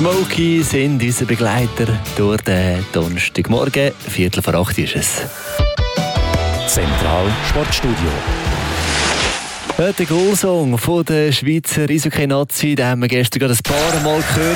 Smokey sind unser Begleiter durch den Donnerstagmorgen. 7:45 ist es. Zentral Sportstudio. Der Goalsong von der Schweizer Eishockey-Nazi, den haben wir gestern gerade ein paar Mal gehört.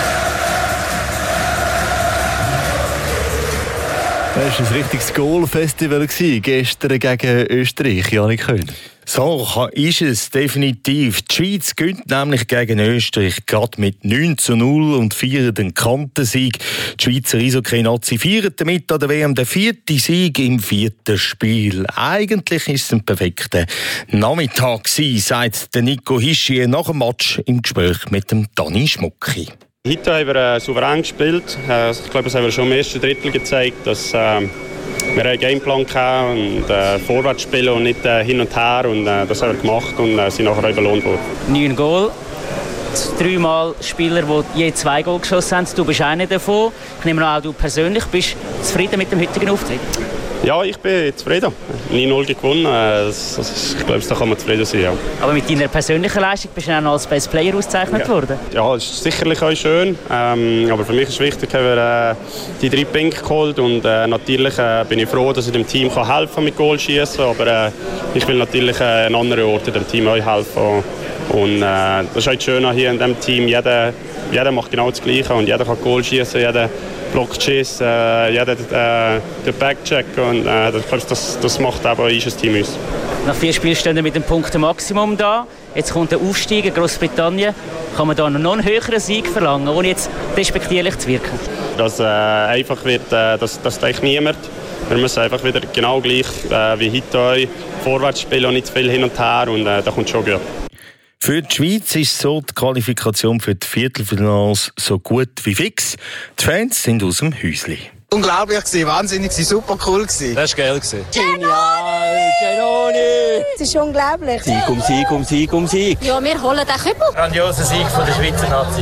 Das war ein richtiges Goal-Festival gestern gegen Österreich, Janik Köhn. So ist es definitiv. Die Schweiz gewinnt nämlich gegen Österreich gerade mit 9:0 und feiert den Kantensieg. Die Schweizer Eishockey-Nazi feiert damit an der WM den 4. Sieg im 4. Spiel. Eigentlich ist es ein perfekter Nachmittag gewesen, sagt der Nico Hischier nach dem Match im Gespräch mit dem Dani Schmucki. Heute haben wir souverän gespielt. Ich glaube, das haben wir schon im ersten Drittel gezeigt, dass wir einen Gameplan hatten und vorwärts spielen und nicht hin und her. Und das haben wir gemacht und sind nachher auch belohnt worden. 9 Goal. 3-mal Spieler, die je 2 Goal geschossen haben. Du bist einer davon. Ich nehme an, auch du persönlich bist zufrieden mit dem heutigen Auftritt? Ja, ich bin zufrieden. 9-0 gewonnen. Ich glaube, da kann man zufrieden sein. Ja. Aber mit deiner persönlichen Leistung bist du auch noch als Best Player ausgezeichnet worden? Ja, das ist sicherlich auch schön. Aber für mich ist wichtig, dass wir die 3 Punkte geholt. Und natürlich bin ich froh, dass ich dem Team helfen kann mit Goal schießen. Aber ich will natürlich an anderen Orten dem Team auch helfen. Und das ist halt schön hier in diesem Team. Jeder macht genau das Gleiche und jeder kann Goal schießen, jeder blockt Schiss, jeder den Backcheck. Und das macht aber ein Team aus. Nach 4 Spielen stehen wir mit dem Punkte-Maximum da. Jetzt kommt der Aufstieg in Großbritannien. Kann man da noch einen höheren Sieg verlangen, ohne jetzt despektierlich zu wirken? Dass einfach wird, das denkt niemand. Wir müssen einfach wieder genau gleich wie heute vorwärts spielen und nicht zu viel hin und her. Und da kommt schon gut. Für die Schweiz ist so die Qualifikation für die Viertelfinals so gut wie fix. Die Fans sind aus dem Häusli. Unglaublich gewesen, wahnsinnig gewesen, super cool gewesen. Das war geil gewesen. Genial, Genoni! Es ist unglaublich. Sieg um Sieg um Sieg um Sieg. Ja, wir holen den Kübel. Grandioser Sieg von der Schweizer Nazi.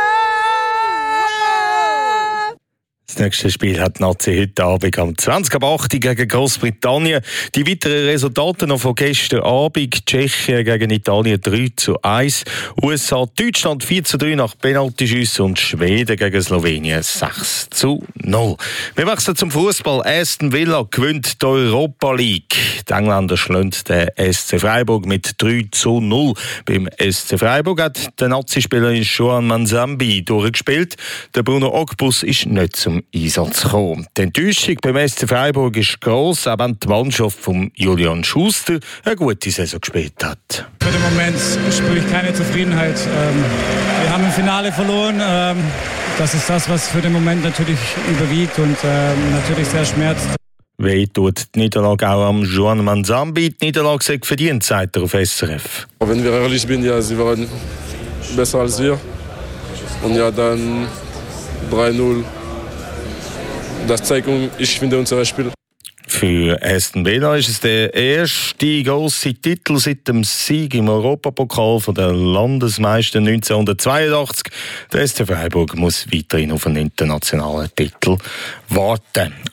Das nächste Spiel hat die Nazi heute Abend am 20:08 gegen Großbritannien. Die weiteren Resultate noch von gestern Abend: Tschechien gegen Italien 3:1, USA Deutschland 4:3 nach Penaltyschüssen und Schweden gegen Slowenien 6:0. Wir wechseln zum Fußball. Aston Villa gewinnt die Europa League. Die Engländer schlagen den SC Freiburg mit 3:0. Beim SC Freiburg hat der Nazi-Spieler Joan Manzambi durchgespielt. Der Bruno Ogbus ist nicht zum Einsatz gekommen. Die Enttäuschung beim SC Freiburg ist gross, auch wenn die Mannschaft von Julian Schuster eine gute Saison gespielt hat. Für den Moment spüre ich keine Zufriedenheit. Wir haben im Finale verloren. Das ist das, was für den Moment natürlich überwiegt und natürlich sehr schmerzt. Weh tut die Niederlage auch am Joan Manzambi. Die Niederlage sei verdient, sagt er auf SRF. Wenn wir ehrlich sind, ja, sie waren besser als wir. Und ja, dann 3:0. Das zeigt, ich finde, unser Spiel. Für Aston Villa ist es der erste grosse Titel seit dem Sieg im Europapokal von der Landesmeister 1982. Der SC Freiburg muss weiterhin auf einen internationalen Titel warten.